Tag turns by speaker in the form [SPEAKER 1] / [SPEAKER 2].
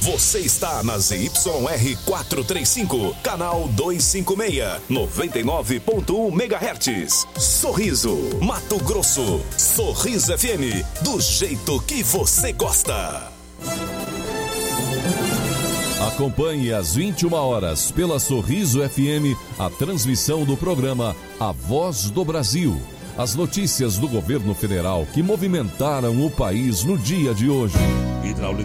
[SPEAKER 1] Você está na ZYR 435, canal 256, 99.1 MHz. Sorriso, Mato Grosso. Sorriso FM, do jeito que você gosta.
[SPEAKER 2] Acompanhe às 21 horas pela Sorriso FM a transmissão do programa A Voz do Brasil. As notícias do governo federal que movimentaram o país no dia de hoje.
[SPEAKER 3] Hidráulica